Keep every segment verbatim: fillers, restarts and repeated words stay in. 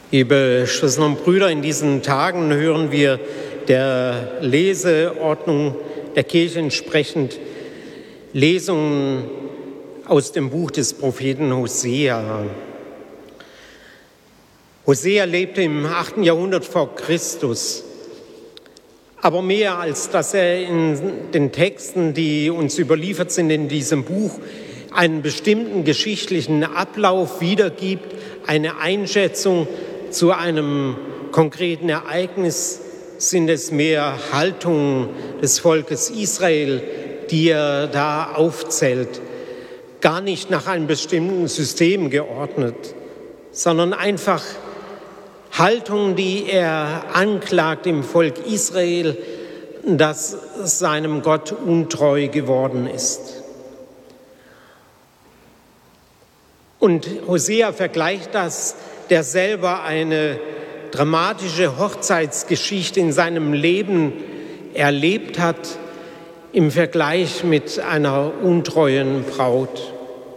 Liebe Schwestern und Brüder, in diesen Tagen hören wir der Leseordnung der Kirche entsprechend Lesungen aus dem Buch des Propheten Hosea. Hosea lebte im achten Jahrhundert vor Christus. Aber mehr als dass er in den Texten, die uns überliefert sind in diesem Buch, einen bestimmten geschichtlichen Ablauf wiedergibt, eine Einschätzung zu einem konkreten Ereignis, sind es mehr Haltungen des Volkes Israel, die er da aufzählt. Gar nicht nach einem bestimmten System geordnet, sondern einfach Haltungen, die er anklagt im Volk Israel, das seinem Gott untreu geworden ist. Und Hosea vergleicht das, der selber eine dramatische Hochzeitsgeschichte in seinem Leben erlebt hat, im Vergleich mit einer untreuen Braut.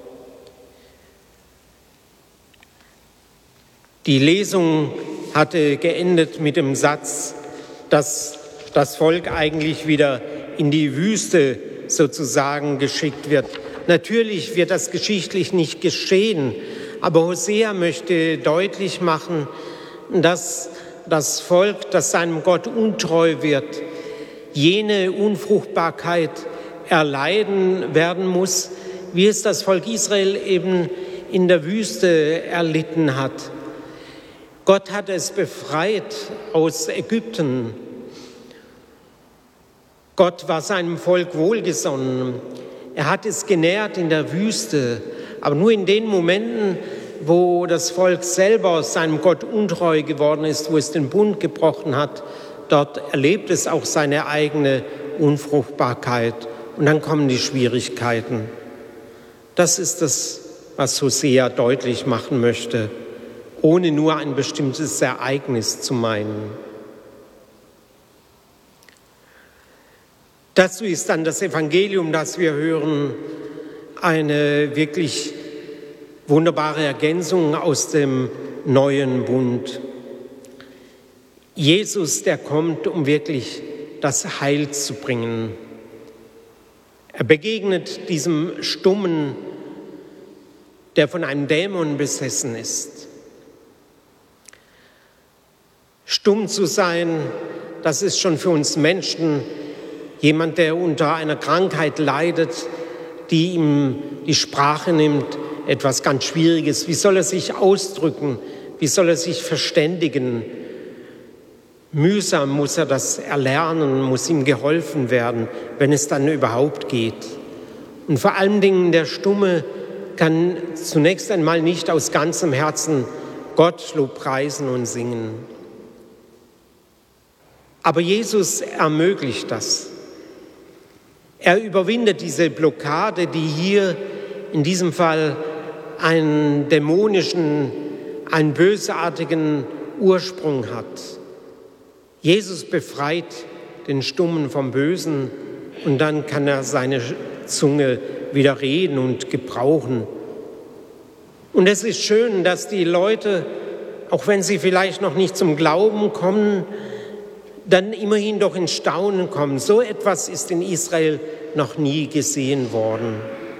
Die Lesung hatte geendet mit dem Satz, dass das Volk eigentlich wieder in die Wüste sozusagen geschickt wird. Natürlich wird das geschichtlich nicht geschehen, aber Hosea möchte deutlich machen, dass das Volk, das seinem Gott untreu wird, jene Unfruchtbarkeit erleiden werden muss, wie es das Volk Israel eben in der Wüste erlitten hat. Gott hat es befreit aus Ägypten. Gott war seinem Volk wohlgesonnen. Er hat es genährt in der Wüste. Aber nur in den Momenten, wo das Volk selber seinem Gott untreu geworden ist, wo es den Bund gebrochen hat, dort erlebt es auch seine eigene Unfruchtbarkeit. Und dann kommen die Schwierigkeiten. Das ist das, was Hosea deutlich machen möchte, ohne nur ein bestimmtes Ereignis zu meinen. Dazu ist dann das Evangelium, das wir hören, eine wirklich wunderbare Ergänzung aus dem neuen Bund. Jesus, der kommt, um wirklich das Heil zu bringen. Er begegnet diesem Stummen, der von einem Dämon besessen ist. Stumm zu sein, das ist schon für uns Menschen jemand, der unter einer Krankheit leidet, die ihm die Sprache nimmt, etwas ganz Schwieriges. Wie soll er sich ausdrücken? Wie soll er sich verständigen? Mühsam muss er das erlernen, muss ihm geholfen werden, wenn es dann überhaupt geht. Und vor allen Dingen der Stumme kann zunächst einmal nicht aus ganzem Herzen Gott lobpreisen und singen. Aber Jesus ermöglicht das. Er überwindet diese Blockade, die hier in diesem Fall einen dämonischen, einen bösartigen Ursprung hat. Jesus befreit den Stummen vom Bösen und dann kann er seine Zunge wieder reden und gebrauchen. Und es ist schön, dass die Leute, auch wenn sie vielleicht noch nicht zum Glauben kommen, dann immerhin doch in Staunen kommen. So etwas ist in Israel noch nie gesehen worden.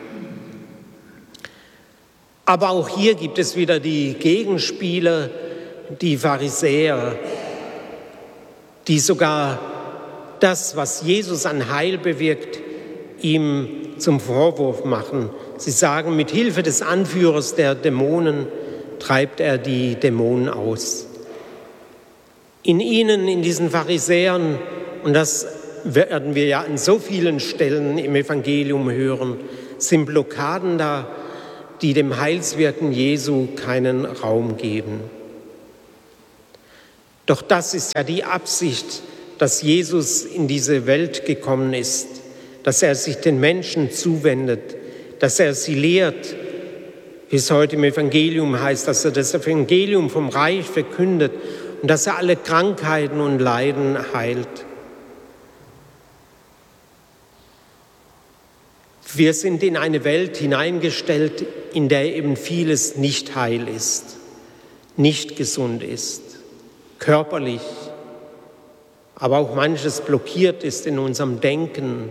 Aber auch hier gibt es wieder die Gegenspieler, die Pharisäer, die sogar das, was Jesus an Heil bewirkt, ihm zum Vorwurf machen. Sie sagen, mit Hilfe des Anführers der Dämonen treibt er die Dämonen aus. In ihnen, in diesen Pharisäern, und das werden wir ja an so vielen Stellen im Evangelium hören, sind Blockaden da, die dem Heilswirken Jesu keinen Raum geben. Doch das ist ja die Absicht, dass Jesus in diese Welt gekommen ist, dass er sich den Menschen zuwendet, dass er sie lehrt, wie es heute im Evangelium heißt, dass er das Evangelium vom Reich verkündet und dass er alle Krankheiten und Leiden heilt. Wir sind in eine Welt hineingestellt, in der eben vieles nicht heil ist. nicht gesund ist, körperlich, aber auch manches blockiert ist in unserem Denken,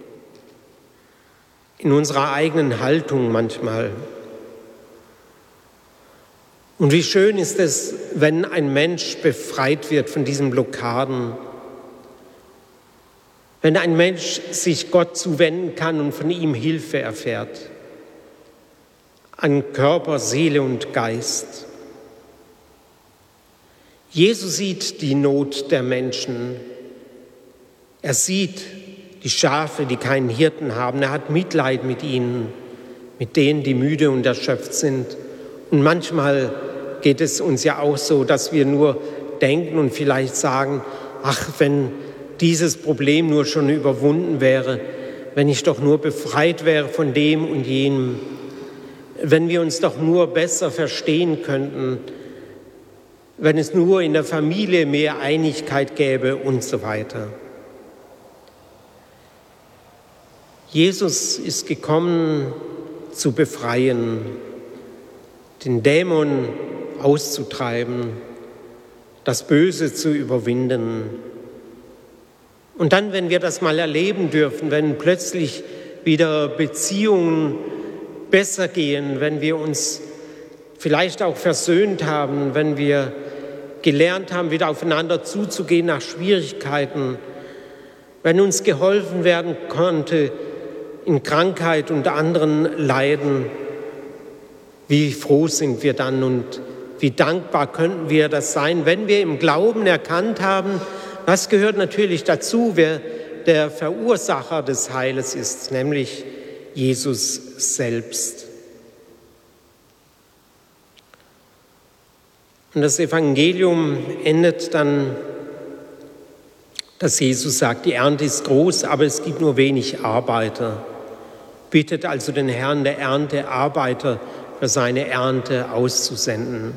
in unserer eigenen Haltung manchmal. Und wie schön ist es, wenn ein Mensch befreit wird von diesen Blockaden, wenn ein Mensch sich Gott zuwenden kann und von ihm Hilfe erfährt, an Körper, Seele und Geist. Jesus sieht die Not der Menschen. Er sieht die Schafe, die keinen Hirten haben. Er hat Mitleid mit ihnen, mit denen, die müde und erschöpft sind. Und manchmal geht es uns ja auch so, dass wir nur denken und vielleicht sagen, ach, wenn dieses Problem nur schon überwunden wäre, wenn ich doch nur befreit wäre von dem und jenem, wenn wir uns doch nur besser verstehen könnten, wenn es nur in der Familie mehr Einigkeit gäbe und so weiter. Jesus ist gekommen, zu befreien, den Dämon auszutreiben, das Böse zu überwinden. Und dann, wenn wir das mal erleben dürfen, wenn plötzlich wieder Beziehungen besser gehen, wenn wir uns vielleicht auch versöhnt haben, wenn wir gelernt haben, wieder aufeinander zuzugehen nach Schwierigkeiten, wenn uns geholfen werden konnte in Krankheit und anderen Leiden, wie froh sind wir dann und wie dankbar könnten wir das sein, wenn wir im Glauben erkannt haben, was gehört natürlich dazu, wer der Verursacher des Heiles ist, nämlich Jesus selbst. Und das Evangelium endet dann, dass Jesus sagt, die Ernte ist groß, aber es gibt nur wenig Arbeiter. Bittet also den Herrn der Ernte, Arbeiter für seine Ernte auszusenden.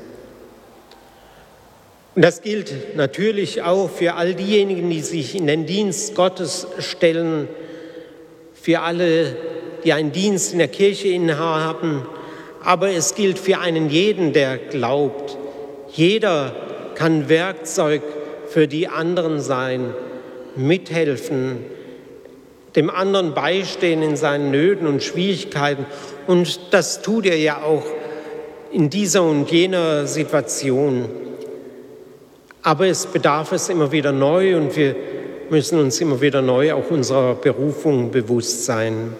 Und das gilt natürlich auch für all diejenigen, die sich in den Dienst Gottes stellen, für alle, die einen Dienst in der Kirche innehaben, aber es gilt für einen jeden, der glaubt. Jeder kann Werkzeug für die anderen sein, mithelfen, dem anderen beistehen in seinen Nöten und Schwierigkeiten. Und das tut er ja auch in dieser und jener Situation. Aber es bedarf es immer wieder neu und wir müssen uns immer wieder neu auch unserer Berufung bewusst sein.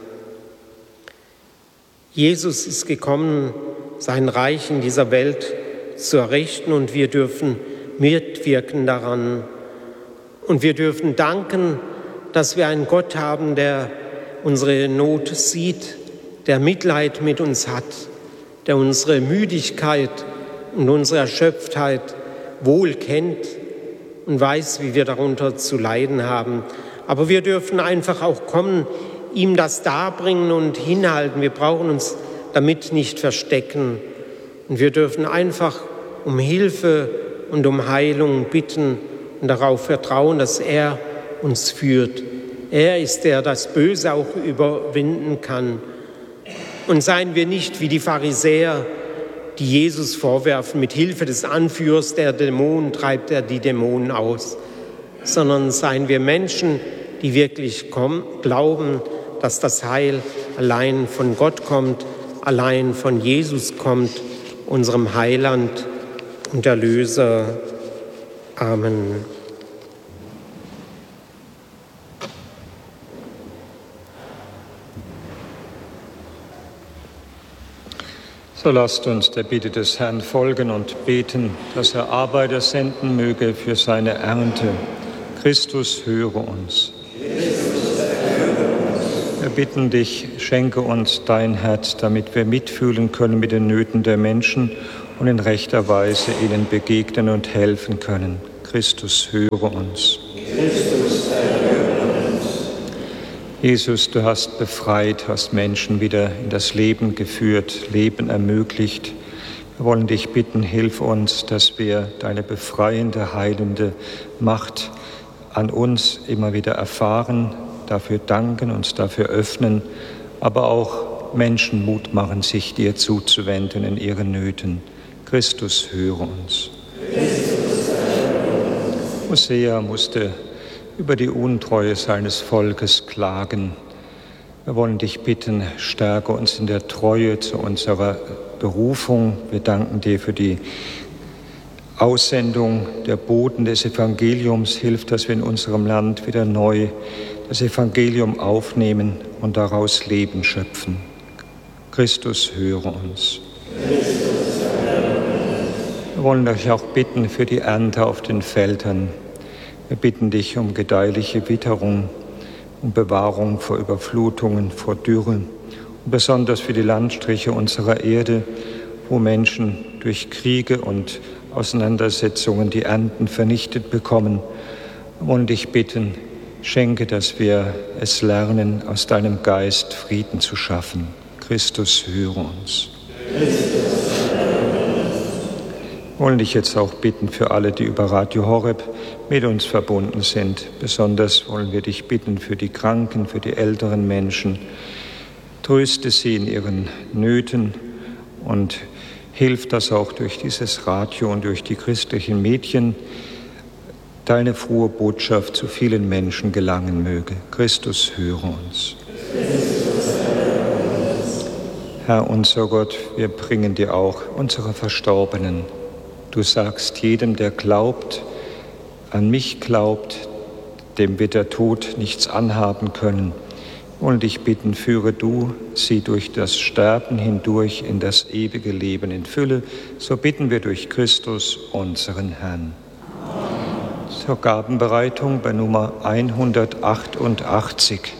Jesus ist gekommen, sein Reich in dieser Welt zu errichten und wir dürfen mitwirken daran. Und wir dürfen danken, dass wir einen Gott haben, der unsere Not sieht, der Mitleid mit uns hat, der unsere Müdigkeit und unsere Erschöpftheit wohl kennt und weiß, wie wir darunter zu leiden haben. Aber wir dürfen einfach auch kommen, ihm das darbringen und hinhalten. Wir brauchen uns damit nicht verstecken. Und wir dürfen einfach um Hilfe und um Heilung bitten und darauf vertrauen, dass er uns führt. Er ist der, der das Böse auch überwinden kann. Und seien wir nicht wie die Pharisäer, die Jesus vorwerfen, mit Hilfe des Anführers der Dämonen treibt er die Dämonen aus, sondern seien wir Menschen, die wirklich kommen, glauben, dass das Heil allein von Gott kommt, allein von Jesus kommt, unserem Heiland und Erlöser. Amen. So lasst uns der Bitte des Herrn folgen und beten, dass er Arbeiter senden möge für seine Ernte. Christus, höre uns. Wir bitten dich, schenke uns dein Herz, damit wir mitfühlen können mit den Nöten der Menschen und in rechter Weise ihnen begegnen und helfen können. Christus, höre uns. Christus, höre uns. Jesus, du hast befreit, hast Menschen wieder in das Leben geführt, Leben ermöglicht. Wir wollen dich bitten, hilf uns, dass wir deine befreiende, heilende Macht an uns immer wieder erfahren, dafür danken, uns dafür öffnen, aber auch Menschen Mut machen, sich dir zuzuwenden in ihren Nöten. Christus, höre uns. Hosea musste über die Untreue seines Volkes klagen. Wir wollen dich bitten, stärke uns in der Treue zu unserer Berufung. Wir danken dir für die Aussendung der Boten des Evangeliums. Hilf, dass wir in unserem Land wieder neu das Evangelium aufnehmen und daraus Leben schöpfen. Christus, höre uns. Wir wollen dich auch bitten für die Ernte auf den Feldern. Wir bitten dich um gedeihliche Witterung, um Bewahrung vor Überflutungen, vor Dürre und besonders für die Landstriche unserer Erde, wo Menschen durch Kriege und Auseinandersetzungen die Ernten vernichtet bekommen. Wir wollen dich bitten, schenke, dass wir es lernen, aus deinem Geist Frieden zu schaffen. Christus, höre uns. Wir wollen dich jetzt auch bitten für alle, die über Radio Horeb mit uns verbunden sind. Besonders wollen wir dich bitten für die Kranken, für die älteren Menschen. Tröste sie in ihren Nöten und hilf, dass auch durch dieses Radio und durch die christlichen Medien deine frohe Botschaft zu vielen Menschen gelangen möge. Christus, höre uns. Herr unser Gott, wir bringen dir auch unsere Verstorbenen. Du sagst jedem, der glaubt, an mich glaubt, dem wird der Tod nichts anhaben können. Und ich bitten, führe du sie durch das Sterben hindurch in das ewige Leben in Fülle. So bitten wir durch Christus, unseren Herrn. Zur Gabenbereitung bei Nummer hundertachtundachtzig.